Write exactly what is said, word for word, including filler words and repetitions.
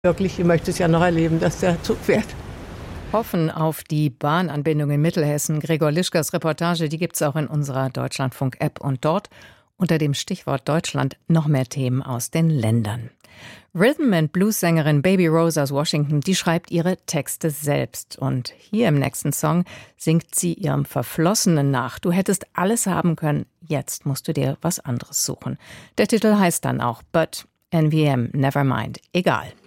Wirklich, ich möchte es ja noch erleben, dass der Zug fährt. Hoffen auf die Bahnanbindung in Mittelhessen. Gregor Lischkers Reportage, die gibt es auch in unserer Deutschlandfunk-App und dort unter dem Stichwort Deutschland noch mehr Themen aus den Ländern. Rhythm and Blues-Sängerin Baby Rose aus Washington, die schreibt ihre Texte selbst. Und hier im nächsten Song singt sie ihrem Verflossenen nach. Du hättest alles haben können, jetzt musst du dir was anderes suchen. Der Titel heißt dann auch But N V M, Nevermind, egal.